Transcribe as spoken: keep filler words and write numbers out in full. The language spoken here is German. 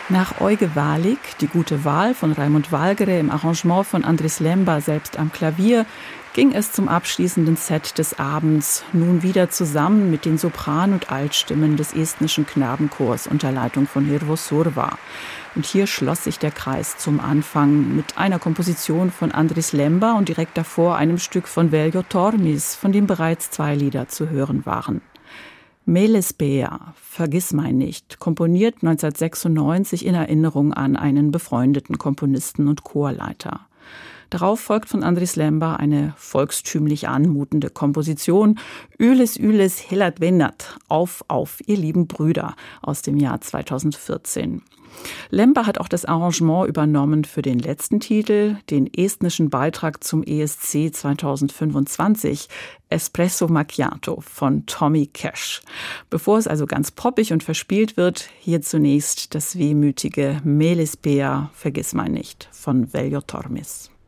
Nach Euge Walik, Die gute Wahl von Raimund Walgere im Arrangement von Andris Lemba selbst am Klavier, ging es zum abschließenden Set des Abends nun wieder zusammen mit den Sopran- und Altstimmen des estnischen Knabenchors unter Leitung von Hirvo Surva. Und hier schloss sich der Kreis zum Anfang mit einer Komposition von Andris Lemba und direkt davor einem Stück von Veljo Tormis, von dem bereits zwei Lieder zu hören waren. Melespea, Vergissmeinnicht, komponiert neunzehnhundertsechsundneunzig in Erinnerung an einen befreundeten Komponisten und Chorleiter. Darauf folgt von Andris Lemba eine volkstümlich anmutende Komposition, Yles Yles Helat Vennat, Auf, auf, ihr lieben Brüder, aus dem Jahr zweitausendvierzehn. Lemba hat auch das Arrangement übernommen für den letzten Titel, den estnischen Beitrag zum E S C zweitausendfünfundzwanzig, Espresso Macchiato von Tommy Cash. Bevor es also ganz poppig und verspielt wird, hier zunächst das wehmütige Melespea, Vergissmeinnicht von Veljo Tormis.